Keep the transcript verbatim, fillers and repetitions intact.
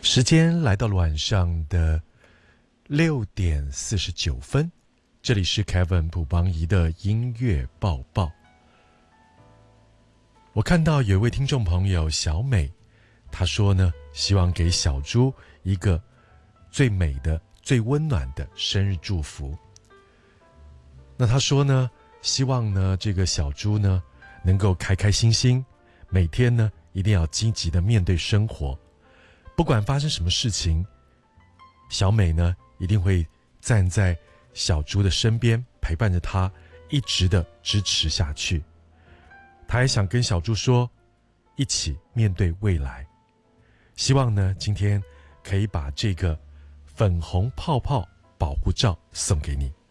时间来到了晚上的六点四十九分，这里是 Kevin 卜邦仪的音乐报报。我看到有一位听众朋友小美，她说呢，希望给小猪一个最美的、最温暖的生日祝福。那她说呢，希望呢这个小猪呢能够开开心心，每天呢一定要积极的面对生活。不管发生什么事情，小美呢一定会站在小猪的身边，陪伴着他，一直的支持下去。她还想跟小猪说，一起面对未来。希望呢今天可以把这个粉红泡泡保护罩送给你。